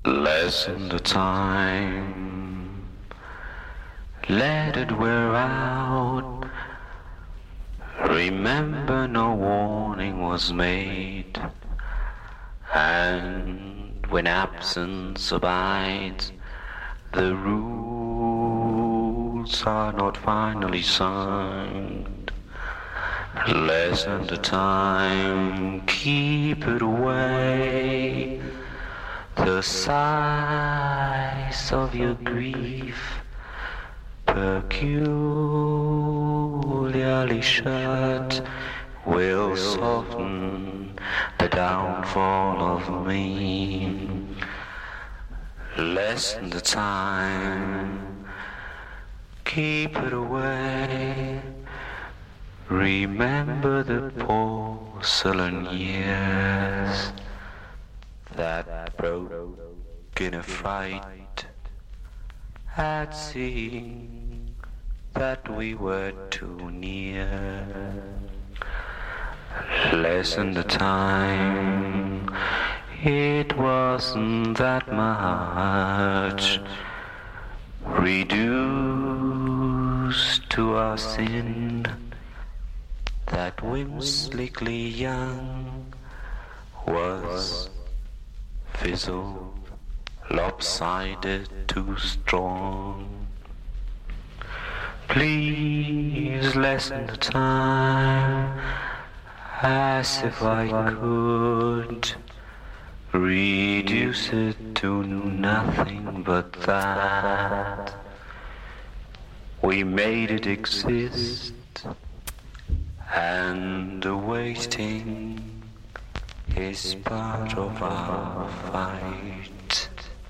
Lessen the time, let it wear out. Remember, no warning was made, and when absence abides, the rules are not finally signed. Lessen the time, keep it away. The size of your grief, peculiarly shut, will soften the downfall of me. Lessen the time, keep it away. Remember the porcelain years that broke in a fright at seeing that we were too near. Lessen the time, it wasn't that much, reduced to our sin, that whimsically young was fizzled, lopsided, too strong. Please lessen the time, as if I could reduce it to nothing but that we made it exist, and the waiting is part of our fight.